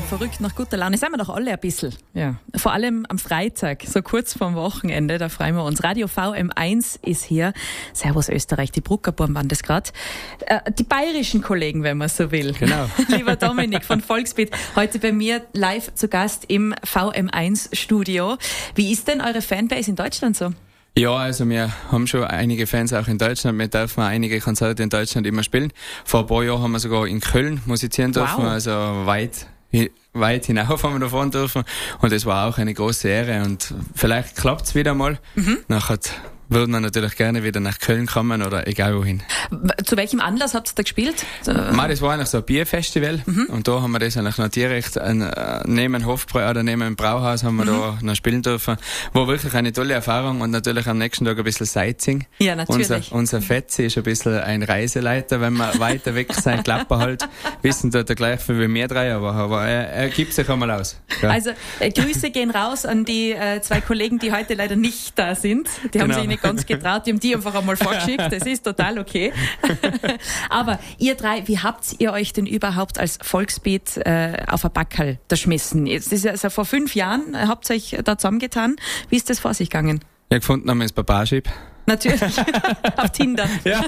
verrückt nach guter Laune sind wir doch alle ein bisschen. Ja. Vor allem am Freitag, so kurz vorm Wochenende, da freuen wir uns. Radio VM1 ist hier. Servus Österreich, die Bruckerburm waren das gerade. Die bayerischen Kollegen, wenn man so will. Genau. Lieber Dominik von Volksbeat, heute bei mir live zu Gast im VM1 Studio. Wie ist denn eure Fanbase in Deutschland so? Ja, also wir haben schon einige Fans auch in Deutschland. Wir dürfen auch einige Konzerte in Deutschland immer spielen. Vor ein paar Jahren haben wir sogar in Köln musizieren dürfen, also weit hinauf haben wir da fahren dürfen. Und das war auch eine große Ehre. Und vielleicht klappt's wieder mal. Nachher würden wir natürlich gerne wieder nach Köln kommen oder egal wohin. Zu welchem Anlass habt ihr da gespielt? Das war eigentlich so ein Bierfestival. Und da haben wir das eigentlich noch direkt neben Hofbräu oder neben dem Brauhaus haben wir da noch spielen dürfen. War wirklich eine tolle Erfahrung und natürlich am nächsten Tag ein bisschen Sightseeing. Ja, natürlich. Unser Fetzi ist ein bisschen ein Reiseleiter, wenn wir weiter weg sein Klapper halt. Wissen tut er gleich viel wie wir drei, aber er gibt sich einmal aus. Ja. Also Grüße gehen raus an die zwei Kollegen, die heute leider nicht da sind. Die haben sich nicht ganz getraut, die haben die einfach einmal vorgeschickt. Das ist total okay. Aber ihr drei, wie habt ihr euch denn überhaupt als Volksbeat auf ein Backerl geschmissen? Jetzt ist also vor 5 Jahren, habt ihr euch da zusammengetan. Wie ist das vor sich gegangen? Ja, gefunden haben wir das Barbarship. Natürlich. Auf Tinder. Ja.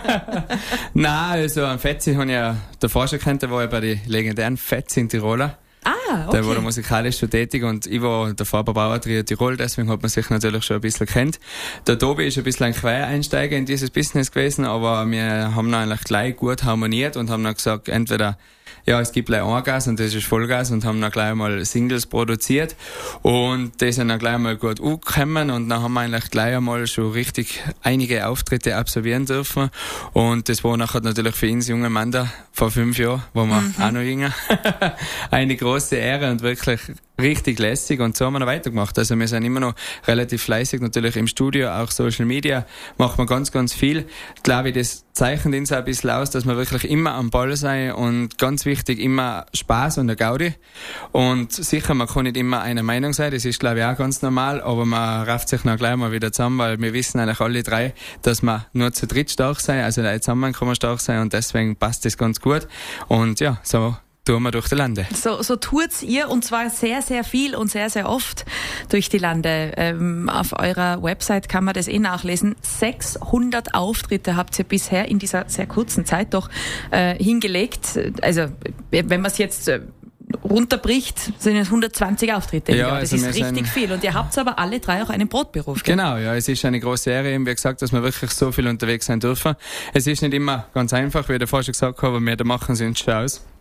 Nein, also ein Fetzi habe ich ja davor schon kennt, der war ja bei den legendären Fetzi in Tiroler. Ah, okay. Der war da musikalisch schon tätig und ich war davor bei Bauer Trio Tirol, deswegen hat man sich natürlich schon ein bisschen kennt. Der Tobi ist ein bisschen ein Quereinsteiger in dieses Business gewesen, aber wir haben dann eigentlich gleich gut harmoniert und haben dann gesagt, entweder es gibt gleich Eingas und das ist Vollgas und haben dann gleich mal Singles produziert und die sind dann gleich mal gut angekommen und dann haben wir eigentlich gleich einmal schon richtig einige Auftritte absolvieren dürfen und das war nachher natürlich für uns junge Männer vor 5 Jahren, wo wir auch noch jünger, eine große Ehre und wirklich richtig lässig und so haben wir noch weitergemacht. Also wir sind immer noch relativ fleißig, natürlich im Studio, auch Social Media, macht man ganz, ganz viel. Glaube ich, das zeichnet uns auch ein bisschen aus, dass wir wirklich immer am Ball sein und ganz wichtig, immer Spaß und eine Gaudi. Und sicher, man kann nicht immer einer Meinung sein, das ist glaube ich auch ganz normal, aber man rafft sich dann gleich mal wieder zusammen, weil wir wissen eigentlich alle drei, dass wir nur zu dritt stark sein, also zusammen kann man stark sein und deswegen passt das ganz gut. Und ja, so tun wir durch die Lande. So tut's ihr und zwar sehr, sehr viel und sehr, sehr oft durch die Lande. Auf eurer Website kann man das nachlesen. 600 Auftritte habt ihr bisher in dieser sehr kurzen Zeit doch hingelegt. Also wenn man es jetzt runterbricht, sind es 120 Auftritte. Ja, das ist richtig viel. Und ihr habt aber alle drei auch einen Brotberuf. Gell? Genau, ja, es ist eine große Ehre, wie gesagt, dass wir wirklich so viel unterwegs sein dürfen. Es ist nicht immer ganz einfach, wie ich vorher schon gesagt habe, aber wir machen es uns schon aus.